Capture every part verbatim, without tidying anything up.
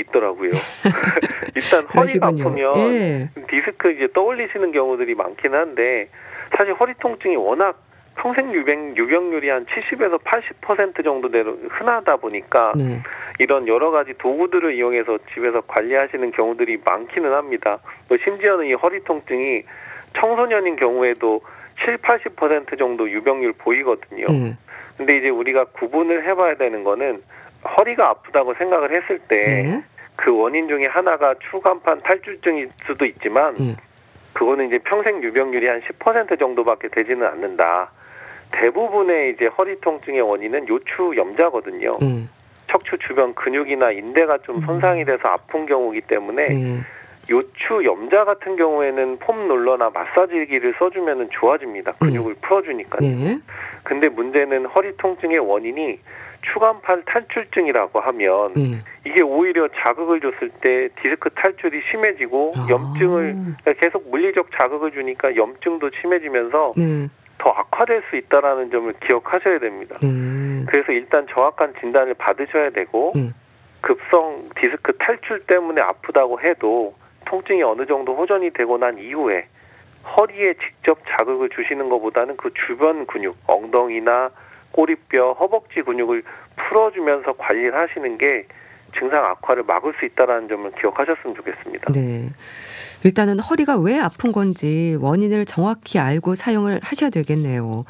있더라고요. 일단 허리가 그러시군요. 아프면 예. 디스크 이제 떠올리시는 경우들이 많긴 한데 사실 허리 통증이 워낙 평생 유병, 유병률이 한 칠십에서 팔십 퍼센트 정도대로 흔하다 보니까 네. 이런 여러 가지 도구들을 이용해서 집에서 관리하시는 경우들이 많기는 합니다. 또 심지어는 이 허리 통증이 청소년인 경우에도 칠, 팔십 퍼센트 정도 유병률 보이거든요. 예. 근데 이제 우리가 구분을 해봐야 되는 거는 허리가 아프다고 생각을 했을 때 그 네. 원인 중에 하나가 추간판 탈출증일 수도 있지만 예. 그거는 이제 평생 유병률이 한 십 퍼센트 정도밖에 되지는 않는다. 대부분의 이제 허리 통증의 원인은 요추 염자거든요. 예. 척추 주변 근육이나 인대가 좀 손상이 돼서 아픈 경우이기 때문에 네. 요추 염자 같은 경우에는 폼 롤러나 마사지기를 써주면 좋아집니다. 근육을 풀어주니까요. 네. 근데 문제는 허리 통증의 원인이 추간판 탈출증이라고 하면 예. 이게 오히려 자극을 줬을 때 디스크 탈출이 심해지고 아. 염증을 계속 물리적 자극을 주니까 염증도 심해지면서 네. 더 악화될 수 있다는 점을 기억하셔야 됩니다. 네. 그래서 일단 정확한 진단을 받으셔야 되고 예. 급성 디스크 탈출 때문에 아프다고 해도 통증이 어느 정도 호전이 되고 난 이후에 허리에 직접 자극을 주시는 것보다는 그 주변 근육, 엉덩이나 꼬리뼈, 허벅지 근육을 풀어주면서 관리를 하시는 게 증상 악화를 막을 수 있다는 점을 기억하셨으면 좋겠습니다. 네. 일단은 허리가 왜 아픈 건지 원인을 정확히 알고 사용을 하셔야 되겠네요.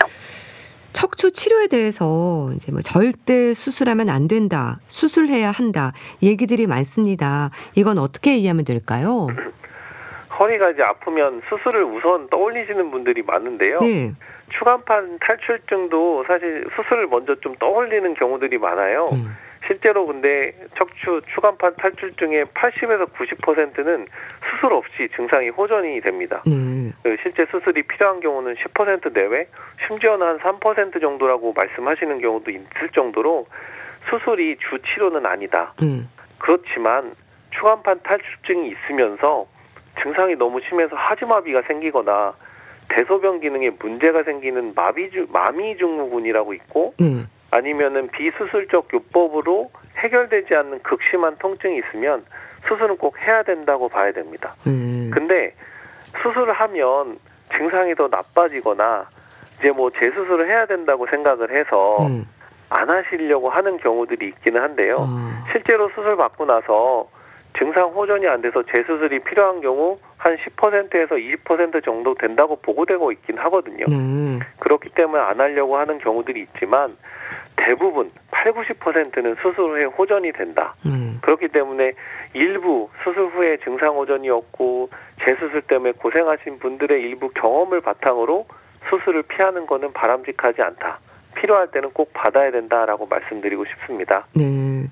척추 치료에 대해서 이제 뭐 절대 수술하면 안 된다, 수술해야 한다 얘기들이 많습니다. 이건 어떻게 이해하면 될까요? 허리가 이제 아프면 수술을 우선 떠올리시는 분들이 많은데요. 네. 추간판 탈출증도 사실 수술을 먼저 좀 떠올리는 경우들이 많아요. 음. 실제로 근데 척추 추간판 탈출증의 팔십에서 구십 퍼센트는 수술 없이 증상이 호전이 됩니다. 네. 실제 수술이 필요한 경우는 십 퍼센트 내외, 심지어는 한 삼 퍼센트 정도라고 말씀하시는 경우도 있을 정도로 수술이 주 치료는 아니다. 네. 그렇지만 추간판 탈출증이 있으면서 증상이 너무 심해서 하지마비가 생기거나 대소변 기능에 문제가 생기는 마비주, 마미증후군이라고 있고 네. 아니면은 비수술적 요법으로 해결되지 않는 극심한 통증이 있으면 수술은 꼭 해야 된다고 봐야 됩니다. 네. 근데 수술을 하면 증상이 더 나빠지거나 이제 뭐 재수술을 해야 된다고 생각을 해서 네. 안 하시려고 하는 경우들이 있기는 한데요. 아. 실제로 수술 받고 나서 증상 호전이 안 돼서 재수술이 필요한 경우 한 십 퍼센트에서 이십 퍼센트 정도 된다고 보고되고 있긴 하거든요. 네. 그렇기 때문에 안 하려고 하는 경우들이 있지만 대부분 팔, 구십 퍼센트는 수술 후에 호전이 된다. 네. 그렇기 때문에 일부 수술 후에 증상 호전이 없고 재수술 때문에 고생하신 분들의 일부 경험을 바탕으로 수술을 피하는 것은 바람직하지 않다. 필요할 때는 꼭 받아야 된다라고 말씀드리고 싶습니다. 네.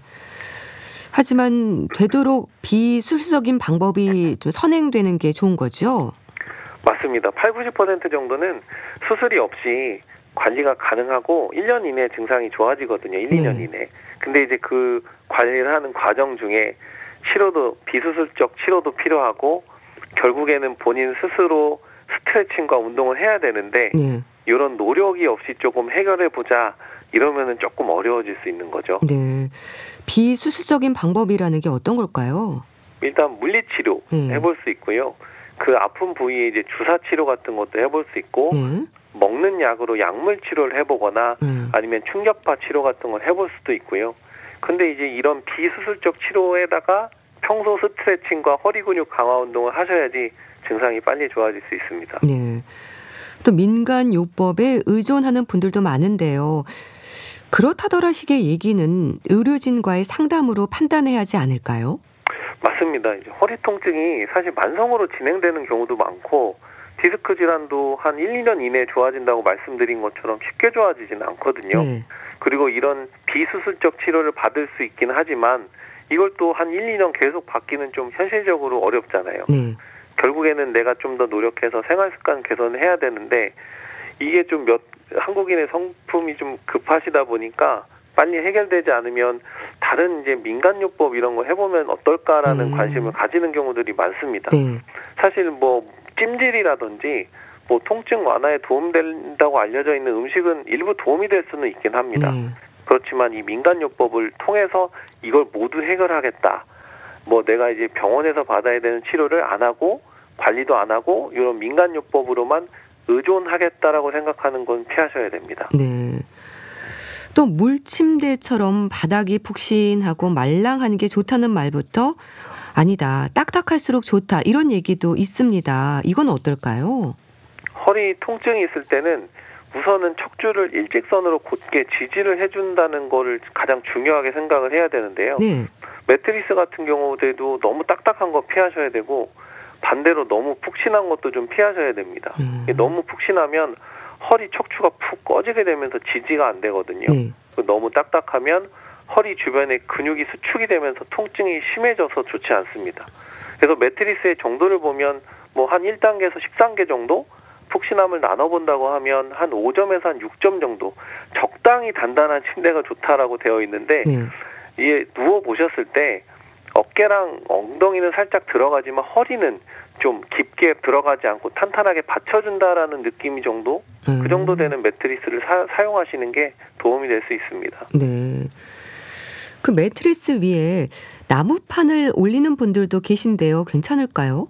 하지만 되도록 비수술적인 방법이 좀 선행되는 게 좋은 거죠? 맞습니다. 팔, 구십 퍼센트 정도는 수술이 없이 관리가 가능하고 일 년 이내에 증상이 좋아지거든요. 일, 이 년 네. 이내. 근데 이제 그 관리를 하는 과정 중에 치료도 비수술적 치료도 필요하고 결국에는 본인 스스로 스트레칭과 운동을 해야 되는데 네. 이런 노력이 없이 조금 해결해 보자 이러면은 조금 어려워질 수 있는 거죠. 네. 비수술적인 방법이라는 게 어떤 걸까요? 일단 물리치료 네. 해볼 수 있고요. 그 아픈 부위에 이제 주사 치료 같은 것도 해볼 수 있고 네. 먹는 약으로 약물 치료를 해보거나 음. 아니면 충격파 치료 같은 걸 해볼 수도 있고요. 근데 이제 이런 비수술적 치료에다가 평소 스트레칭과 허리 근육 강화 운동을 하셔야지 증상이 빨리 좋아질 수 있습니다. 네. 또 민간 요법에 의존하는 분들도 많은데요. 그렇다더라식의 얘기는 의료진과의 상담으로 판단해야 하지 않을까요? 맞습니다. 이제 허리 통증이 사실 만성으로 진행되는 경우도 많고 디스크 질환도 한 일, 이 년 이내에 좋아진다고 말씀드린 것처럼 쉽게 좋아지지는 않거든요. 네. 그리고 이런 비수술적 치료를 받을 수 있긴 하지만 이걸 또 한 일, 이 년 계속 받기는 좀 현실적으로 어렵잖아요. 네. 결국에는 내가 좀 더 노력해서 생활습관 개선을 해야 되는데 이게 좀 몇 한국인의 성품이 좀 급하시다 보니까 빨리 해결되지 않으면 다른 이제 민간요법 이런 거 해보면 어떨까라는 음. 관심을 가지는 경우들이 많습니다. 네. 사실 뭐 찜질이라든지 뭐 통증 완화에 도움된다고 알려져 있는 음식은 일부 도움이 될 수는 있긴 합니다. 네. 그렇지만 이 민간요법을 통해서 이걸 모두 해결하겠다 뭐 내가 이제 병원에서 받아야 되는 치료를 안 하고 관리도 안 하고 이런 민간요법으로만 의존하겠다라고 생각하는 건 피하셔야 됩니다. 네. 또 물침대처럼 바닥이 푹신하고 말랑한 게 좋다는 말부터 아니다, 딱딱할수록 좋다 이런 얘기도 있습니다. 이건 어떨까요? 허리 통증이 있을 때는 우선은 척추를 일직선으로 곧게 지지를 해준다는 거를 가장 중요하게 생각을 해야 되는데요. 네. 매트리스 같은 경우에도 너무 딱딱한 거 피하셔야 되고 반대로 너무 푹신한 것도 좀 피하셔야 됩니다. 음. 너무 푹신하면 허리 척추가 푹 꺼지게 되면서 지지가 안 되거든요. 네. 너무 딱딱하면 허리 주변에 근육이 수축이 되면서 통증이 심해져서 좋지 않습니다. 그래서 매트리스의 정도를 보면 뭐 한 일 단계에서 십 단계 정도 푹신함을 나눠본다고 하면 한 오 점에서 한 육 점 정도 적당히 단단한 침대가 좋다라고 되어 있는데 네. 이게 누워보셨을 때 어깨랑 엉덩이는 살짝 들어가지만 허리는 좀 깊게 들어가지 않고 탄탄하게 받쳐준다라는 느낌이 정도? 음. 그 정도 되는 매트리스를 사, 사용하시는 게 도움이 될 수 있습니다. 네. 그 매트리스 위에 나무판을 올리는 분들도 계신데요. 괜찮을까요?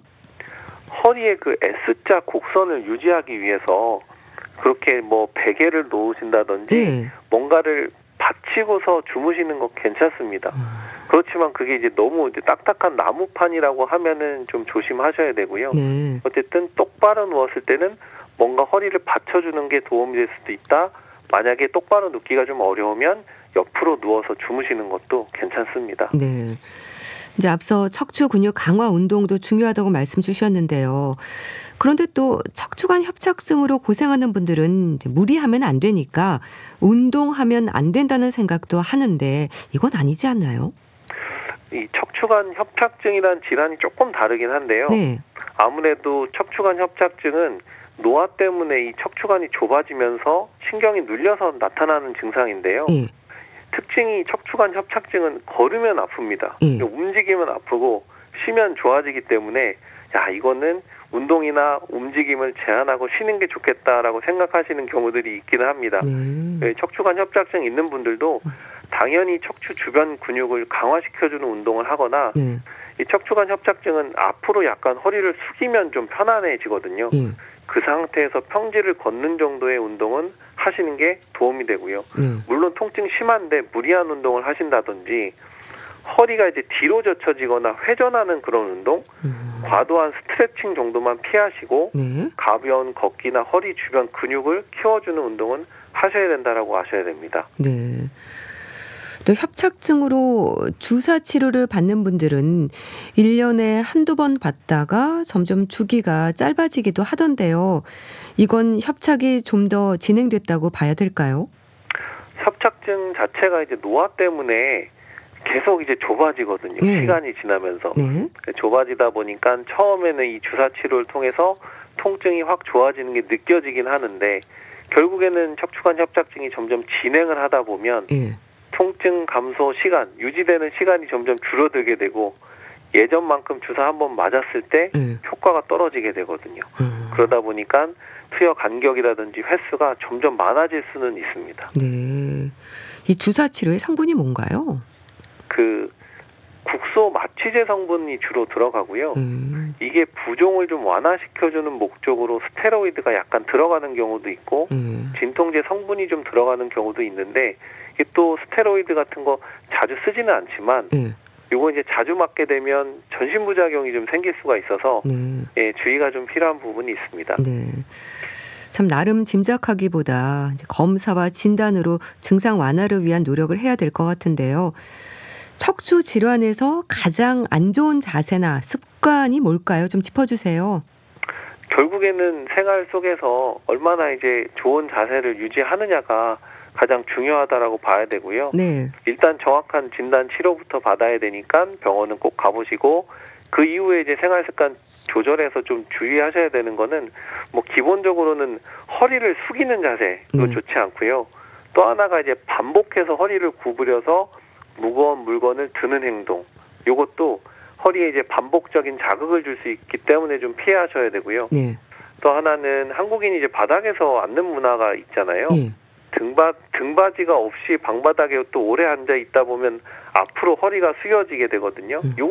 허리에 그 S자 곡선을 유지하기 위해서 그렇게 뭐 베개를 놓으신다든지 네. 뭔가를 받치고서 주무시는 거 괜찮습니다. 음. 그렇지만 그게 이제 너무 이제 딱딱한 나무판이라고 하면은 좀 조심하셔야 되고요. 네. 어쨌든 똑바로 누웠을 때는 뭔가 허리를 받쳐주는 게 도움이 될 수도 있다. 만약에 똑바로 눕기가 좀 어려우면 옆으로 누워서 주무시는 것도 괜찮습니다. 네. 이제 앞서 척추 근육 강화 운동도 중요하다고 말씀 주셨는데요. 그런데 또 척추관 협착증으로 고생하는 분들은 이제 무리하면 안 되니까 운동하면 안 된다는 생각도 하는데 이건 아니지 않나요? 이 척추관 협착증이란 질환이 조금 다르긴 한데요. 네. 아무래도 척추관 협착증은 노화 때문에 이 척추관이 좁아지면서 신경이 눌려서 나타나는 증상인데요. 예. 특징이 척추관 협착증은 걸으면 아픕니다. 예. 움직이면 아프고 쉬면 좋아지기 때문에 야 이거는 운동이나 움직임을 제한하고 쉬는 게 좋겠다라고 생각하시는 경우들이 있기는 합니다. 네. 척추관 협착증 있는 분들도 당연히 척추 주변 근육을 강화시켜주는 운동을 하거나 네. 이 척추관 협착증은 앞으로 약간 허리를 숙이면 좀 편안해지거든요. 예. 그 상태에서 평지를 걷는 정도의 운동은 하시는 게 도움이 되고요. 예. 물론 통증 심한데 무리한 운동을 하신다든지 허리가 이제 뒤로 젖혀지거나 회전하는 그런 운동, 음. 과도한 스트레칭 정도만 피하시고 네. 가벼운 걷기나 허리 주변 근육을 키워주는 운동은 하셔야 된다라고 아셔야 됩니다. 네. 또 협착증으로 주사 치료를 받는 분들은 일 년에 한두 번 받다가 점점 주기가 짧아지기도 하던데요. 이건 협착이 좀 더 진행됐다고 봐야 될까요? 협착증 자체가 이제 노화 때문에 계속 이제 좁아지거든요. 네. 시간이 지나면서. 네. 좁아지다 보니까 처음에는 이 주사 치료를 통해서 통증이 확 좋아지는 게 느껴지긴 하는데 결국에는 척추관 협착증이 점점 진행을 하다 보면 예. 통증 감소 시간, 유지되는 시간이 점점 줄어들게 되고 예전만큼 주사 한 번 맞았을 때 예. 효과가 떨어지게 되거든요. 음. 그러다 보니까 투여 간격이라든지 횟수가 점점 많아질 수는 있습니다. 네. 이 주사 치료의 성분이 뭔가요? 그 국소 마취제 성분이 주로 들어가고요. 음. 이게 부종을 좀 완화시켜주는 목적으로 스테로이드가 약간 들어가는 경우도 있고 음. 진통제 성분이 좀 들어가는 경우도 있는데 이게 또 스테로이드 같은 거 자주 쓰지는 않지만 예. 요거 이제 자주 맞게 되면 전신부작용이 좀 생길 수가 있어서 네. 예, 주의가 좀 필요한 부분이 있습니다. 네. 참 나름 짐작하기보다 이제 검사와 진단으로 증상 완화를 위한 노력을 해야 될 것 같은데요. 척추 질환에서 가장 안 좋은 자세나 습관이 뭘까요? 좀 짚어주세요. 결국에는 생활 속에서 얼마나 이제 좋은 자세를 유지하느냐가 가장 중요하다라고 봐야 되고요. 네. 일단 정확한 진단 치료부터 받아야 되니까 병원은 꼭 가보시고 그 이후에 이제 생활 습관 조절해서 좀 주의하셔야 되는 거는 뭐 기본적으로는 허리를 숙이는 자세 이거 네. 좋지 않고요. 또 하나가 이제 반복해서 허리를 구부려서 무거운 물건을 드는 행동. 요것도 허리에 이제 반복적인 자극을 줄 수 있기 때문에 좀 피하셔야 되고요. 네. 또 하나는 한국인이 이제 바닥에서 앉는 문화가 있잖아요. 예. 등바, 등받이가 없이 방바닥에 또 오래 앉아 있다 보면 앞으로 허리가 숙여지게 되거든요. 음. 요거